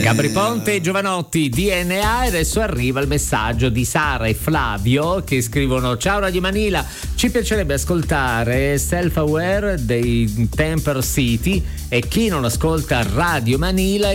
Gabri Ponte e Giovanotti, DNA. E adesso arriva il messaggio di Sara e Flavio che scrivono: ciao Radio Manila, ci piacerebbe ascoltare Self Aware dei Temper City, e chi non ascolta Radio Manila